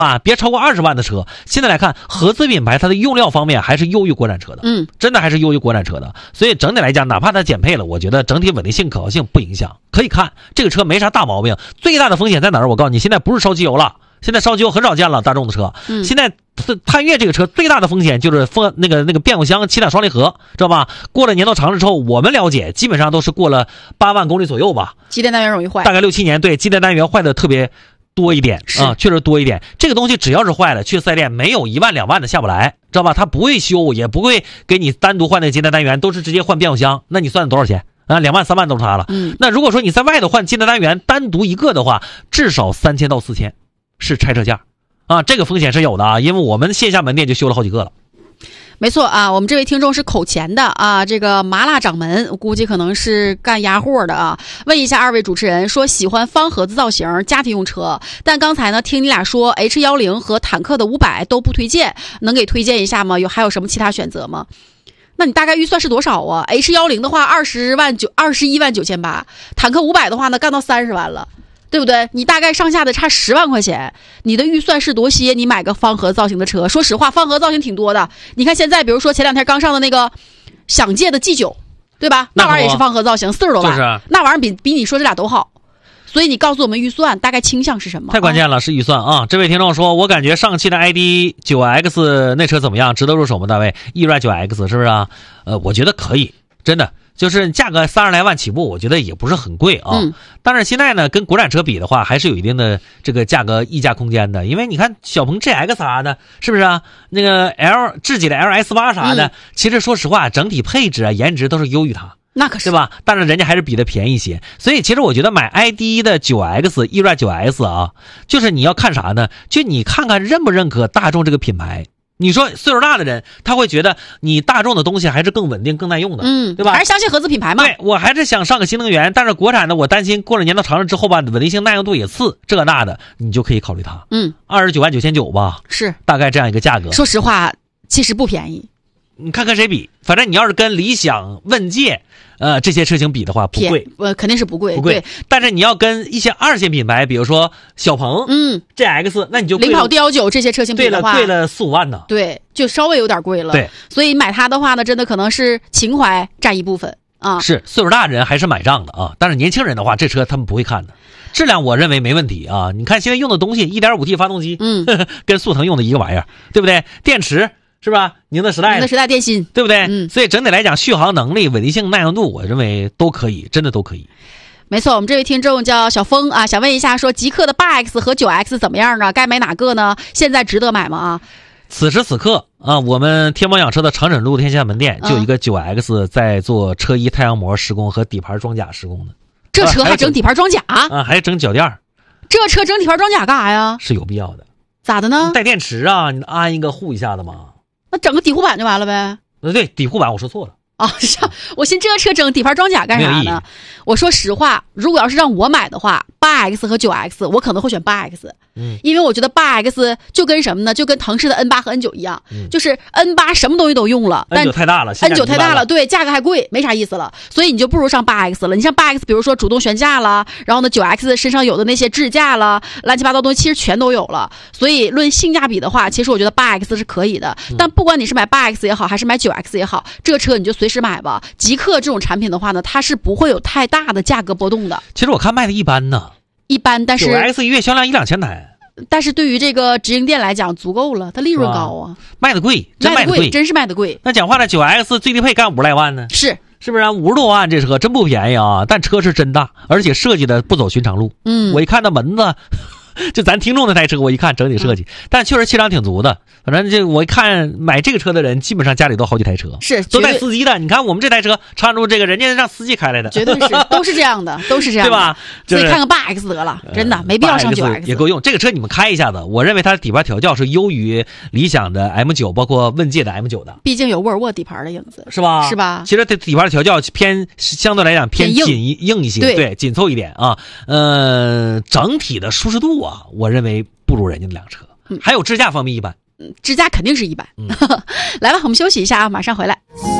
啊，别超过20万的车，现在来看，合资品牌它的用料方面还是优于国产车的，真的还是优于国产车的。所以整体来讲，哪怕它减配了，我觉得整体稳定性、可靠性不影响，可以看这个车没啥大毛病。最大的风险在哪儿？我告诉你，现在不是烧机油了，现在烧机油很少见了，大众的车。现在探岳这个车最大的风险就是那个变速箱7档双离合，知道吧？过了年头长了之后，我们了解基本上都是过了8万公里左右吧。 机电单元容易坏， 大概6、7年，对，机电单元坏的特别多一点啊，确实多一点。这个东西只要是坏了，去4S店没有1万2万的下不来，知道吧？他不会修，也不会给你单独换那个机电单元，都是直接换变速箱。那你算多少钱啊？2万3万都是他了。那如果说你在外头换机电单元单独一个的话，至少3000到4000是拆车价啊，这个风险是有的啊，因为我们线下门店就修了好几个了。 没错啊，我们这位听众是口前的啊，这个麻辣掌门估计可能是干鸭货的啊。问一下二位主持人，说喜欢方盒子造型家庭用车，但刚才呢听你俩说 H10和坦克的500都不推荐，能给推荐一下吗？还有什么其他选择吗？那你大概预算是多少啊？ H10的话21万9800，坦克500的话呢干到30万了，对不对？你大概上下的差10万块钱，你的预算是多些？你买个方盒造型的车，说实话，方盒造型挺多的。你看现在，比如说前2天刚上的那个享界的 G9， 对吧？那玩意儿也是方盒造型，40多万， 就是那玩意儿比你说这俩都好。所以你告诉我们预算大概倾向是什么？ 太关键了，是预算啊！这位听众说，我感觉上汽的 ID9X 那车怎么样？值得入手吗？大卫 ，E-9X 是不是啊？我觉得可以，真的。就是价格30来万起步，我觉得也不是很贵啊。但是现在呢，跟国产车比的话，还是有一定的这个价格溢价空间的。因为你看小鹏 GX 啥的，是不是啊？那个智己的 LS8 啥的，其实说实话，整体配置啊、颜值都是优于它。 那可是对吧？但是人家还是比它便宜一些，所以其实我觉得买 ID 的 9X E-9X 啊，就是你要看啥呢？就你看看认不认可大众这个品牌。你说岁数大的人，他会觉得你大众的东西还是更稳定、更耐用的，对吧？ 还是相信合资品牌嘛。 对，我还是想上个新能源，但是国产的我担心过了年头长了之后吧，稳定性、耐用度也次，这那的，你就可以考虑它。29万9千9吧，是大概这样一个价格。 说实话，其实不便宜。 你看看谁比，反正你要是跟理想、问界，这些车型比的话，不贵， 肯定是不贵， 不贵。但是你要跟一些2线品牌，比如说小鹏、GX， 那你就领跑 D19这些车型比的话， 贵了4、5万呢。 对，就稍微有点贵了。 对， 所以买它的话呢，真的可能是情怀占一部分啊。 是岁数大人还是买账的啊？但是年轻人的话，这车他们不会看的。质量我认为没问题啊。你看现在用的东西 1.5T 发动机，跟速腾用的一个玩意儿，对不对？电池。是吧？宁德时代电芯， 对不对？所以整体来讲，续航能力、稳定性、耐用度，我认为都可以，真的都可以。 没错，我们这位听众叫小峰啊，想问一下，说极客的 8X 和 9X 怎么样啊？该买哪个呢？现在值得买吗？啊？ 此时此刻啊，我们天猫养车的长整路天下门店就有一个 9X 在做车衣太阳膜施工和底盘装甲施工的。 这车还整底盘装甲啊？还整脚垫？ 这车整底盘装甲干啥呀？ 是有必要的。 咋的呢？ 带电池啊，你安一个护一下的嘛。 那整个底护板就完了呗？ 对，底护板我说错了啊！我寻这车整底盘装甲干啥呢？我说实话，如果要是让我买的话，8X 和 9X， 我可能会选 8X。因为我觉得 8X 就跟什么呢？就跟腾势的 N8 和 N9 一样，就是 N8 什么东西都用了，但 N9 太大了 ，N9 太大了，对，价格还贵，没啥意思了。所以你就不如上 8X 了。你像 8X， 比如说主动悬架了，然后呢 9X 身上有的那些支架了，乱七八糟东西其实全都有了。所以论性价比的话，其实我觉得 8X 是可以的。但不管你是买 8X 也好，还是买 9X 也好，这个车你就随时买吧。极客这种产品的话呢，它是不会有太大的价格波动的。 其实我看卖的一般呢， 一般，但是 9X 一月销量1-2千台。 但是对于这个直营店来讲足够了，它利润高啊， 卖的贵，真卖的贵， 真是卖的贵。 那讲话了 9X 最低配干50来万呢， 是不是50多万？这车真不便宜啊！但车是真大，而且设计的不走寻常路。我一看那门子，就咱听众那台车，我一看整体设计，但确实气量挺足的。反正这我一看买这个车的人，基本上家里都好几台车， 是都带司机的。你看我们这台车长路这个，人家让司机开来的， 绝对是都是这样的，都是这样的， 对吧？ 所以看个 8X 得了，真的没必要上 9X 也够用。这个车你们开一下子，我认为它的底盘调教是优于理想的 M9， 包括问界的 M9 的。 毕竟有沃尔沃底盘的影子， 是吧？ 是吧？ 其实它底盘调教相对来讲偏硬一些，对，紧凑一点啊。整体的舒适度啊，我认为不如人家的辆车。还有支架方面一般。 支架肯定是一般。来吧，我们休息一下啊，马上回来。